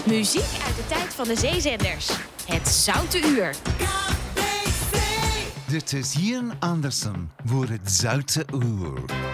Muziek uit de tijd van de zeezenders. Het Zoute Uur. Dit is Ian Anderson voor het Zoute Uur.